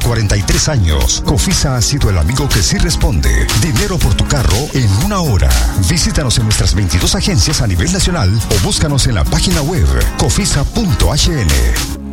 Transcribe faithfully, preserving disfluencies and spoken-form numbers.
cuarenta y tres años, Cofisa ha sido el amigo que sí responde. Dinero por tu carro en una hora. Visítanos en nuestras veintidós agencias a nivel nacional o búscanos en la página web cofisa punto h n.